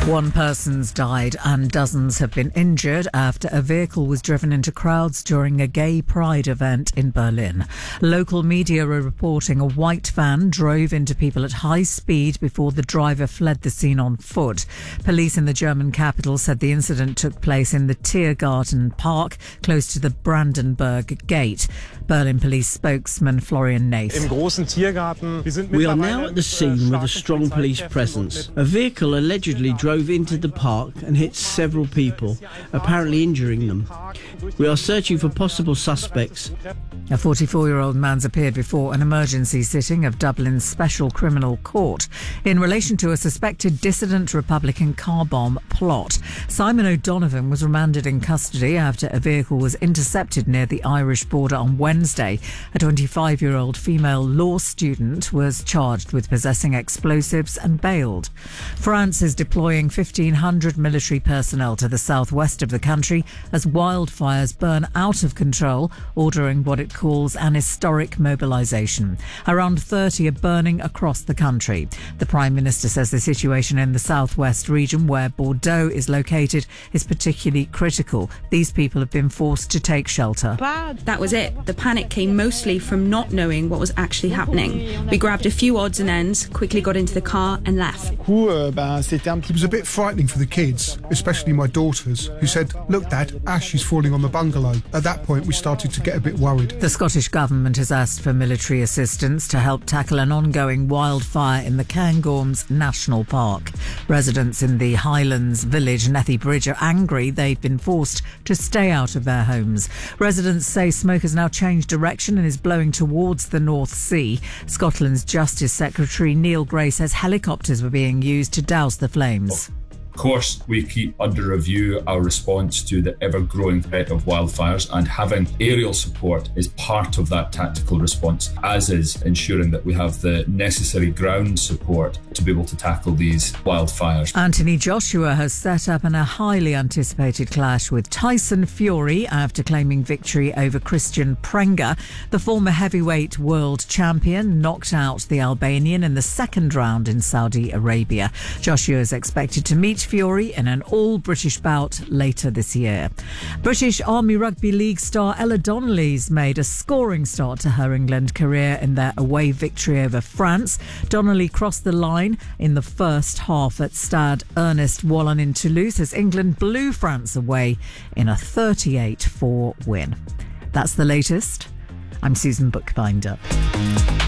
One person's died and dozens have been injured after a vehicle was driven into crowds during a gay pride event in Berlin. Local media are reporting a white van drove into people at high speed before the driver fled the scene on foot. Police in the German capital said the incident took place in the Tiergarten Park, close to the Brandenburg Gate. Berlin police spokesman Florian Nath. We are now at the scene with a strong police presence. A vehicle allegedly drove into the park and hit several people, apparently injuring them. We are searching for possible suspects. A 44-year-old man's appeared before an emergency sitting of Dublin's Special Criminal Court in relation to a suspected dissident Republican car bomb plot. Simon O'Donovan was remanded in custody after a vehicle was intercepted near the Irish border on Wednesday. A 25-year-old female law student was charged with possessing explosives and bailed. France is deploying 1,500 military personnel to the southwest of the country as wildfires burn out of control, ordering what it calls an historic mobilisation. Around 30 are burning across the country. The Prime Minister says the situation in the southwest region, where Bordeaux is located, is particularly critical. These people have been forced to take shelter. That was it. The panic came mostly from not knowing what was actually happening. We grabbed a few odds and ends, quickly got into the car and left. It was a bit frightening for the kids, especially my daughters, who said, "Look, Dad, ash is falling on the bungalow." At that point, we started to get a bit worried. The Scottish Government has asked for military assistance to help tackle an ongoing wildfire in the Cairngorms National Park. Residents in the Highlands village Nethy Bridge are angry they've been forced to stay out of their homes. Residents say smoke has now changed direction and is blowing towards the North Sea. Scotland's Justice Secretary Neil Gray says helicopters were being used to douse the flames. Of course, we keep under review our response to the ever-growing threat of wildfires, and having aerial support is part of that tactical response, as is ensuring that we have the necessary ground support to be able to tackle these wildfires. Anthony Joshua has set up a highly anticipated clash with Tyson Fury after claiming victory over Christian Prenga. The former heavyweight world champion knocked out the Albanian in the second round in Saudi Arabia. Joshua is expected to meet Fury in an all-British bout later this year. British Army Rugby League star Ella Donnelly's made a scoring start to her England career in their away victory over France. Donnelly crossed the line in the first half at Stade Ernest Wallon in Toulouse as England blew France away in a 38-4 win. That's the latest. I'm Susan Bookbinder.